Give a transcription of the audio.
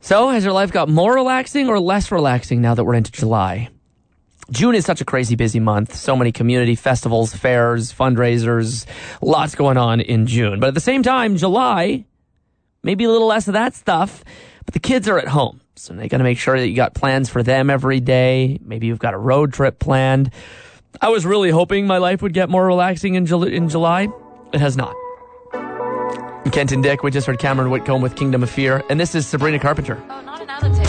So, has your life got more relaxing or less relaxing now that we're into July? June is such a crazy busy month. So many community festivals, fairs, fundraisers, lots going on in June. But at the same time, July, maybe a little less of that stuff, but the kids are at home. So they got to make sure that you got plans for them every day. Maybe you've got a road trip planned. I was really hoping my life would get more relaxing in July. It has not. I'm Kent and Dick. We just heard Cameron Whitcomb with Kingdom of Fear. And this is Sabrina Carpenter.